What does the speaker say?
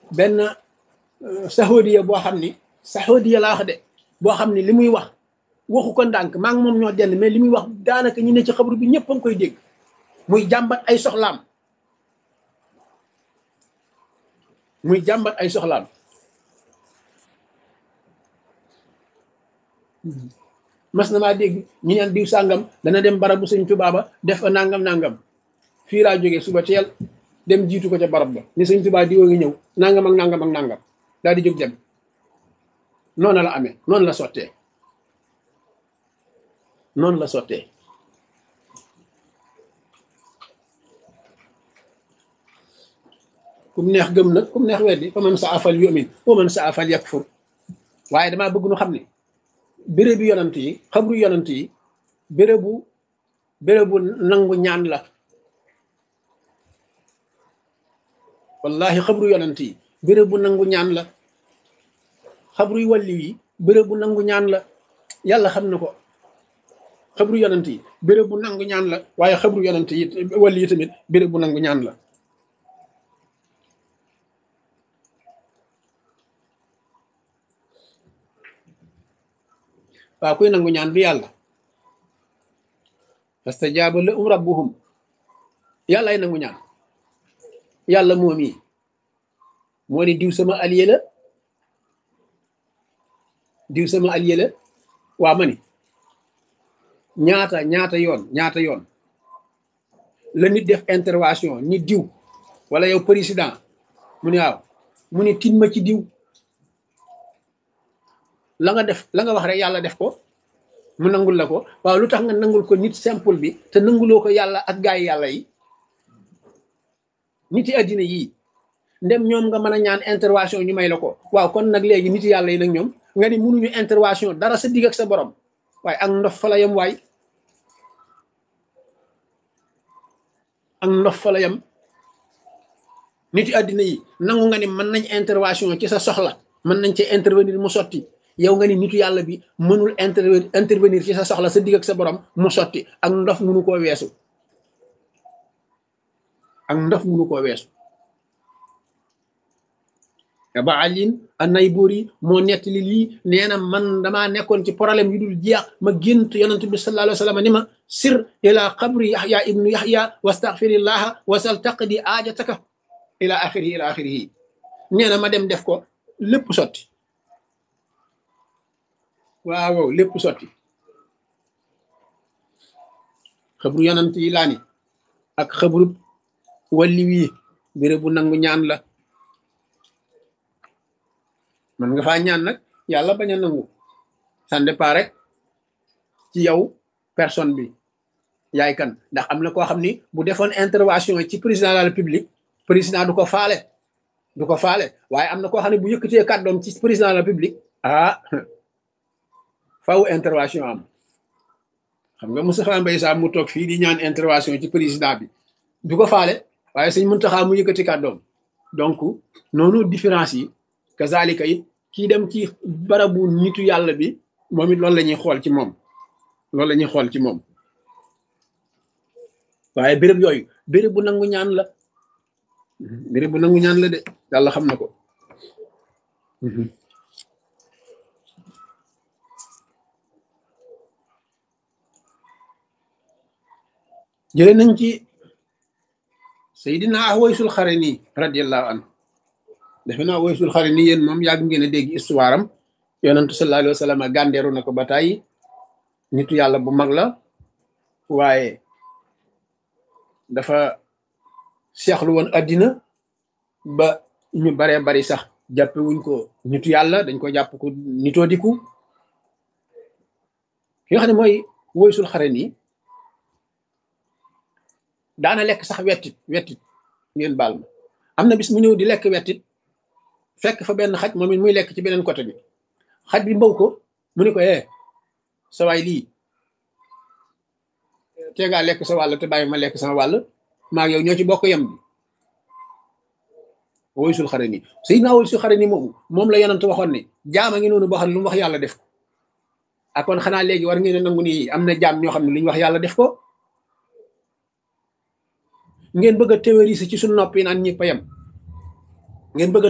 benn saxoodiya boo xam ni saxoodiya laa wax de boo xam ni li muy wax waxu ko ndànk maa ngi moom ñoo denn mais li muy wax daanaka ñi ne ci xabru bi ñëpp a ngi koy dégg muy jàmbat ay soxlaam mas na maa dégg ñu neen diw sàngam dana dem barabu sëñ Tuubaa ba def fa nangam fii laa jógee suba teel dem jiitu ko ca barab ba ni sëñ Tuubaa diwoo ngi ñëw nangam ak nangam daal di jóg dem noonu la amee noonu la sottee kum neex gëm nag kum neex weddi fa man sa afal yu'min wa man sa afal yakfur waaye damaa bëgg nu xam ne bérébu yonant yi xabru yonant yi bérébu nangu ñaan la wallahi xabru yonant yi bérébu nangu ñaan la xabru yu wàlli yi bérébu nangu ñaan la yàlla xam na ko xabru yonant yi bérébu nangu ñaan la waaye xabru yonant yi wàlli yi tamit bérébu nangu ñaan la waaw kuy nangu ñaan bi yàlla fastajaaba lahum rabbuhum yàlla ay nangu ñaan yàlla moom yi moo ni diw sama allié la waa ma ni ñaata yoon la nit def intervention ni diw wala yow président mu ne waaw mu ne tin ma ci diw la nga wax rek yàlla def ko mu nangul la ko waaw lu tax nga nangul ko nit simple bi te nanguloo ko yàlla ak gaay yàlla yi nit yi àddina yii ndem ñoom nga mën a ñaan intervention ñu may la ko waaw kon nag léegi nit yàlla yi nag ñoom nga ni mënuñu intervention dara sa digg ak sa borom waaye ak ndof fa la yem waay ak ndof fa la yem nit yi àddina yi nangu nga ni mën nañ intervention ci sa soxla mën nañ ci intervenir mu sotti yow nga ni nitu yàlla bi mënul intervenir ci sa soxla sa digg ak sa borom mu sotti ak ndof mënu koo weesu Aba Alin an-Nayburi moo nettali lii nee na man damaa nekkoon ci problème yu dul jeex ma gént yonent bi sallallahu alayhi wa sallam ni ma sir ila qabri Yahya ibnu Yahya wastaghfirillaha wasal taqdi aajataka ila axirihi nee na ma dem def ko lépp sotti waaw lépp sotti xabru yonent yi laa ni ak xabru walli wii béréb bu nangu ñaan la man nga faa ñaan nag yàlla bañ a nangu ça dépend rek ci yow personne bi yaay kan ndax am na koo xam ni bu defoon intervention ci président de la république président du ko faale waaye am na koo xam ne bu yëkkatee kàddoom ci président de la république faw intervention am xam nga Moustapha Mbaye Sam mu toog fii di ñaan intervention ci président bi du ko faale waaye Sëñ Muntaxa mu yëkkati kàddoom donc noonu différence yi kazalika it kii dem ci barabu nitu yàlla bi moom it loolu la ñuy xool ci moom waaye béréb yooyu béréb bu nangu ñaan la de yàlla xam na ko jëlee nañ ci Seydina Awaysul Xarani radiyallahu anhu defe naa Awaysul Xarani yéen moom yàgg ngeen a dégg histoire am yonentu sallallahu alayhi wa sallam gàndeeru na ko ba tàyyi nitu yàlla bu mag la waaye dafa seexlu woon addina ba ñu baree bari sax jàppe wuñ ko nitu yàlla dañ ko jàpp ko nitoo diku ki nga xam ne mooy Awaysul Xarani daana lekk sax wettit ngeen baal ma am na bis mu ñëw di lekk wettit fekk fa benn xaj moom it muy lekk ci beneen côté bi xaj bi mbaw ko mu ni ko sa waay lii te ngaa lekk sa wàll te bàyyi ma lekk sama wàll maa ngi yow ñoo ci bokk yem bi Awaysul Xarani Seydina Awaysul Xarani moom la yonent waxoon ne jaam a ngi noonu boo xam ne lu mu wax yàlla def ko ak kon xanaa léegi war ngeen a nangu ni am na jaam ñoo xam ne lu ñu wax yàlla def ko ngeen bëgg a théoriser ci suñu noppi naan ñëpp a yem ngeen bëgg